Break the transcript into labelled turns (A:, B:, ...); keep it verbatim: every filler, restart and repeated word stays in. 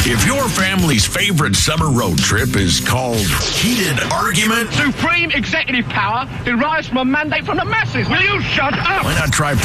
A: If your family's favorite summer road trip is called heated argument,
B: Supreme executive power derives from a mandate from the masses. Will you shut up?
A: why not try